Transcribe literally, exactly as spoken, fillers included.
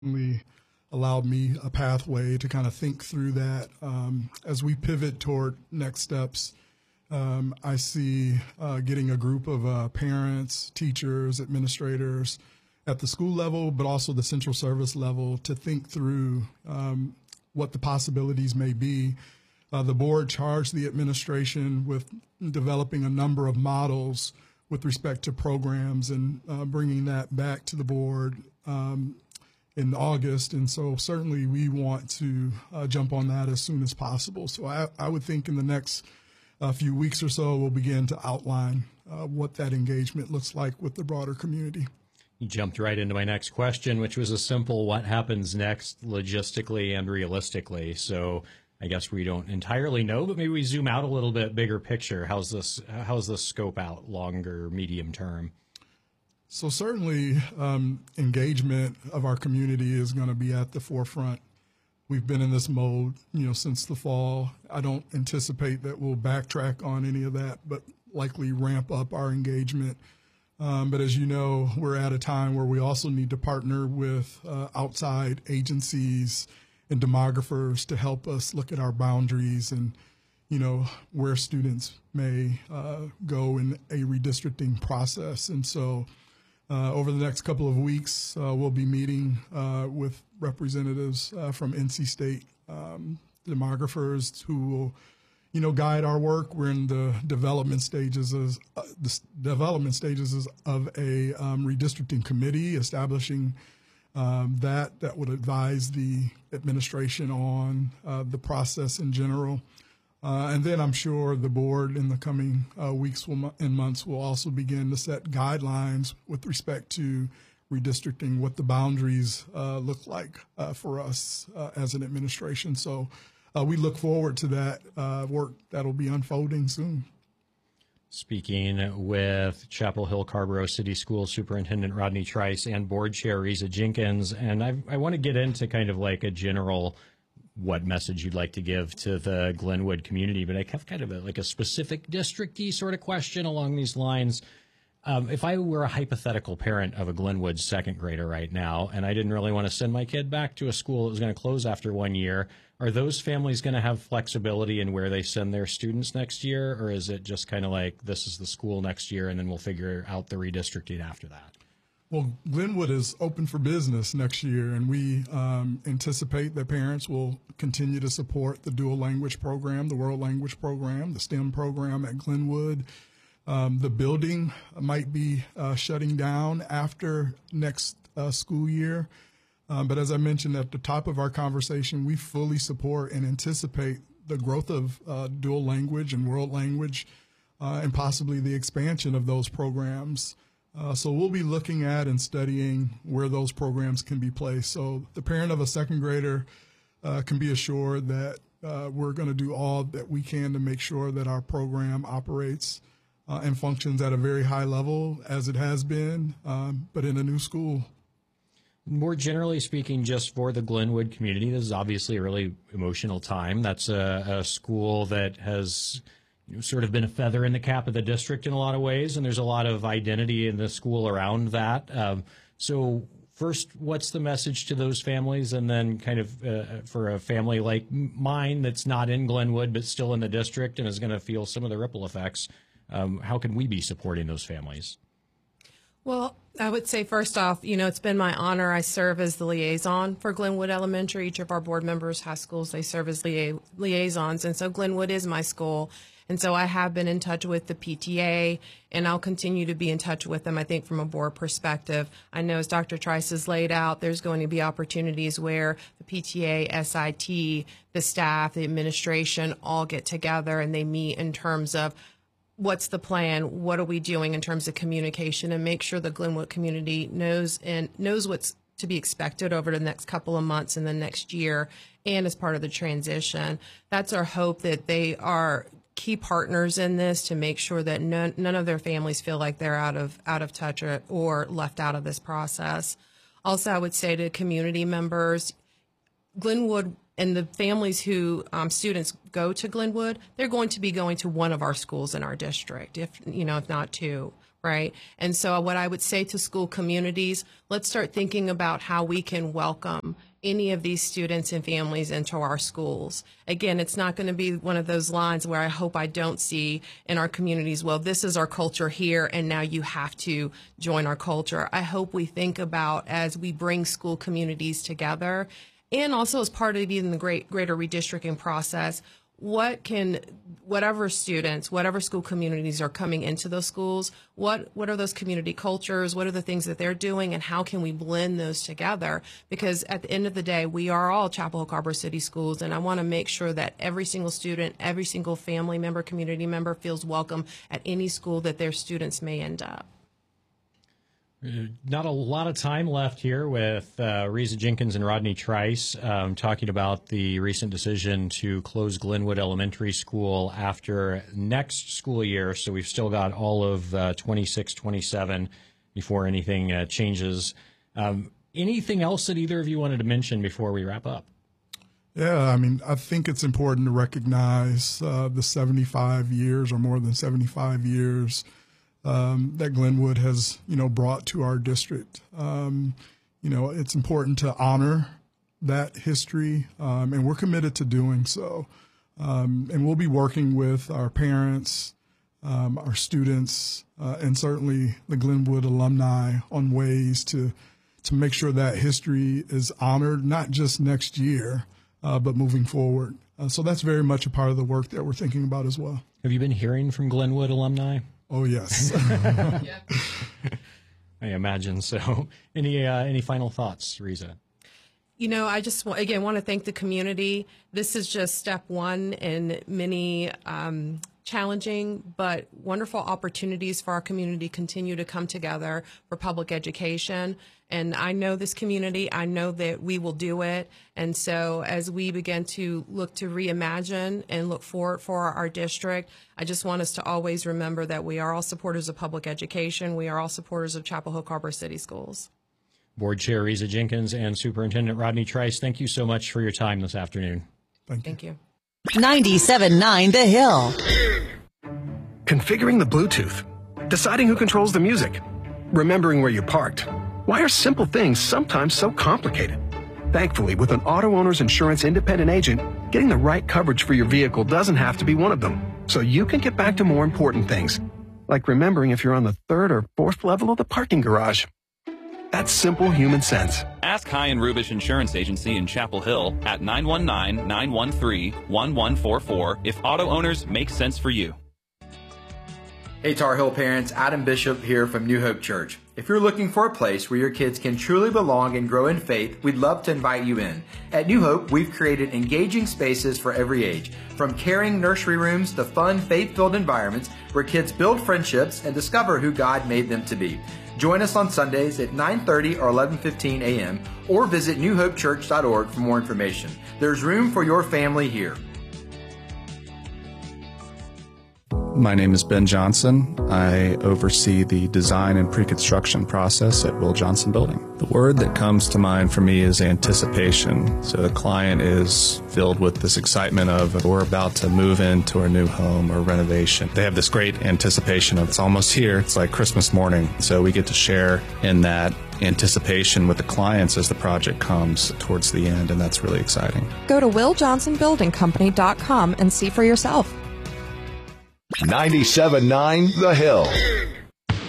certainly allowed me a pathway to kind of think through that. Um, as we pivot toward next steps, um, I see uh, getting a group of uh, parents, teachers, administrators at the school level, but also the central service level to think through um, what the possibilities may be. Uh, the board charged the administration with developing a number of models with respect to programs and uh, bringing that back to the board um, in August. And so certainly we want to uh, jump on that as soon as possible. So I, I would think in the next uh, few weeks or so, we'll begin to outline uh, what that engagement looks like with the broader community. You jumped right into my next question, which was a simple what happens next logistically and realistically. So I guess we don't entirely know, but maybe we zoom out a little bit, bigger picture. How's this, how's this scope out longer, medium term? So certainly um, engagement of our community is going to be at the forefront. We've been in this mode, you know, since the fall. I don't anticipate that we'll backtrack on any of that, but likely ramp up our engagement. Um, but as you know, we're at a time where we also need to partner with uh, outside agencies and demographers to help us look at our boundaries and, you know, where students may uh, go in a redistricting process. And so uh, over the next couple of weeks, uh, we'll be meeting uh, with representatives uh, from N C State um, demographers who will, you know, guide our work. We're in the development stages of, uh, the development stages of a um, redistricting committee, establishing Um, that that would advise the administration on uh, the process in general. Uh, and then I'm sure the board in the coming uh, weeks will, and months will also begin to set guidelines with respect to redistricting, what the boundaries uh, look like uh, for us uh, as an administration. So uh, we look forward to that uh, work that'll be unfolding soon. Speaking with Chapel Hill Carrboro City School Superintendent Rodney Trice and Board Chair Risa Jenkins, and I, I want to get into kind of like a general what message you'd like to give to the Glenwood community, but I have kind of a, like a specific district-y sort of question along these lines. Um, if I were a hypothetical parent of a Glenwood second grader right now, and I didn't really want to send my kid back to a school that was going to close after one year, are those families going to have flexibility in where they send their students next year, or is it just kind of like this is the school next year and then we'll figure out the redistricting after that? Well, Glenwood is open for business next year, and we um, anticipate that parents will continue to support the dual language program, the world language program, the STEM program at Glenwood. Um, the building might be uh, shutting down after next uh, school year. Um, but as I mentioned at the top of our conversation, we fully support and anticipate the growth of uh, dual language and world language uh, and possibly the expansion of those programs. Uh, so we'll be looking at and studying where those programs can be placed. So the parent of a second grader uh, can be assured that uh, we're going to do all that we can to make sure that our program operates uh, and functions at a very high level as it has been, um, but in a new school. More generally speaking, just for the Glenwood community, this is obviously a really emotional time. That's a, a school that has you know, sort of been a feather in the cap of the district in a lot of ways, and there's a lot of identity in the school around that. Um, so first, what's the message to those families? And then kind of uh, for a family like mine that's not in Glenwood but still in the district and is going to feel some of the ripple effects, um, how can we be supporting those families? Well, I would say first off, you know, it's been my honor. I serve as the liaison for Glenwood Elementary. Each of our board members has schools. They serve as lia liaisons. And so Glenwood is my school. And so I have been in touch with the P T A, and I'll continue to be in touch with them, I think, from a board perspective. I know as Doctor Trice has laid out, there's going to be opportunities where the P T A, S I T, the staff, the administration all get together and they meet in terms of what's the plan, what are we doing in terms of communication, and make sure the Glenwood community knows and knows what's to be expected over the next couple of months and the next year and as part of the transition. That's our hope, that they are key partners in this to make sure that none, none of their families feel like they're out of out of touch or, or left out of this process. Also, I would say to community members, Glenwood and the families who um, students go to Glenwood, they're going to be going to one of our schools in our district, if you know, if not two. right? And so what I would say to school communities, let's start thinking about how we can welcome any of these students and families into our schools. Again, it's not going to be one of those lines where I hope I don't see in our communities, well, this is our culture here, and now you have to join our culture. I hope we think about, as we bring school communities together, and also as part of even the great greater redistricting process, what can, whatever students, whatever school communities are coming into those schools, what, what are those community cultures, what are the things that they're doing, and how can we blend those together? Because at the end of the day, we are all Chapel Hill Carrboro City Schools, and I want to make sure that every single student, every single family member, community member feels welcome at any school that their students may end up. Not a lot of time left here with uh, Reza Jenkins and Rodney Trice um, talking about the recent decision to close Glenwood Elementary School after next school year. So we've still got all of uh, twenty-six twenty-seven before anything uh, changes. Um, anything else that either of you wanted to mention before we wrap up? Yeah, I mean, I think it's important to recognize uh, the seventy-five years or more than seventy-five years Um, that Glenwood has, you know, brought to our district. Um, you know, it's important to honor that history, um, and we're committed to doing so. Um, and we'll be working with our parents, um, our students, uh, and certainly the Glenwood alumni on ways to to make sure that history is honored, not just next year, uh, but moving forward. Uh, so that's very much a part of the work that we're thinking about as well. Have you been hearing from Glenwood alumni? Oh, yes. I imagine so. Any uh, any final thoughts, Reza? You know, I just, again, want to thank the community. This is just step one in many um, challenging but wonderful opportunities for our community to continue to come together for public education. And I know this community, I know that we will do it. And so as we begin to look to reimagine and look forward for our district, I just want us to always remember that we are all supporters of public education. We are all supporters of Chapel Hill Carrboro City Schools. Board Chair Reza Jenkins and Superintendent Rodney Trice, thank you so much for your time this afternoon. Thank you. Thank you. ninety-seven point nine The Hill. Configuring the Bluetooth, deciding who controls the music, remembering where you parked. Why are simple things sometimes so complicated? Thankfully, with an Auto Owners Insurance independent agent, getting the right coverage for your vehicle doesn't have to be one of them. So you can get back to more important things, like remembering if you're on the third or fourth level of the parking garage. That's simple human sense. Ask High and Rubish Insurance Agency in Chapel Hill at nine one nine, nine one three, one one four four if auto owners make sense for you. Hey Tar Heel parents, Adam Bishop here from New Hope Church. If you're looking for a place where your kids can truly belong and grow in faith, we'd love to invite you in. At New Hope, we've created engaging spaces for every age, from caring nursery rooms to fun, faith-filled environments where kids build friendships and discover who God made them to be. Join us on Sundays at nine thirty or eleven fifteen a m or visit new hope church dot org for more information. There's room for your family here. My name is Ben Johnson. I oversee the design and pre-construction process at Will Johnson Building. The word that comes to mind for me is anticipation. So the client is filled with this excitement of we're about to move into a new home or renovation. They have this great anticipation of it's almost here. It's like Christmas morning. So we get to share in that anticipation with the clients as the project comes towards the end, and that's really exciting. Go to will johnson building company dot com and see for yourself. ninety-seven point nine The Hill.